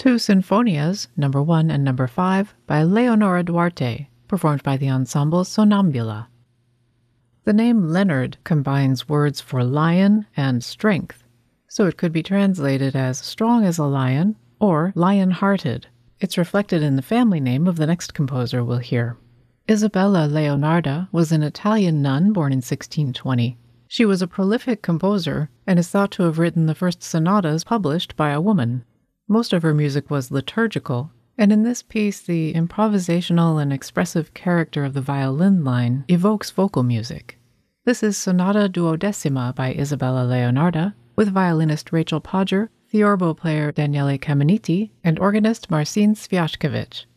Two Sinfonias, number 1 and number 5, by Leonora Duarte, performed by the ensemble Sonambula. The name Leonard combines words for lion and strength, so it could be translated as strong as a lion or lion-hearted. It's reflected in the family name of the next composer we'll hear. Isabella Leonarda was an Italian nun born in 1620. She was a prolific composer and is thought to have written the first sonatas published by a woman. Most of her music was liturgical, and in this piece the improvisational and expressive character of the violin line evokes vocal music. This is Sonata Duodecima by Isabella Leonarda, with violinist Rachel Podger, theorbo player Daniele Caminiti, and organist Marcin Sviatkiewicz.